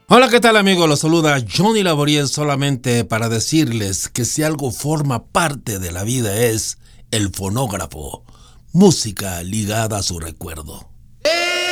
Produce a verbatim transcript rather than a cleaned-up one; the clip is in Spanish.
Hola, ¿qué tal, amigos? Los saluda Johnny Laboriel solamente para decirles que si algo forma parte de la vida es el fonógrafo, música ligada a su recuerdo.